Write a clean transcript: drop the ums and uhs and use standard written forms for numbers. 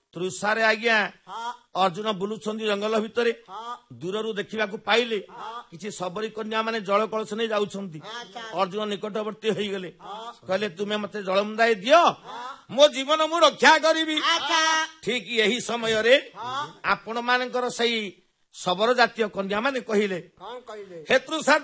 ତୃଷାରେ ଆଜ୍ଞା ଅର୍ଜୁନ ବୁଲୁଛନ୍ତି ଜଙ୍ଗଲ ଭିତରେ ଦୂରରୁ ଦେଖିବାକୁ ପାଇଲେ କିଛି ଶବରୀ କନ୍ୟା ମାନେ ଜଳ କଳସ ନେଇ ଯାଉଛନ୍ତି। ଅର୍ଜୁନ ନିକଟବର୍ତ୍ତୀ ହେଇଗଲେ, କହିଲେ ତୁମେ ମତେ ଜଳ ମୁନ୍ଦାଏ ଦିଅ, ମୋ ଜୀବନ ମୁଁ ରକ୍ଷା କରିବି। ଠିକ ଏହି ସମୟରେ ଆପଣ ମାନଙ୍କର ସେଇ ଶବର ଜାତୀୟ କନ୍ୟା ମାନେ କହିଲେ, ହେ ତୃଷା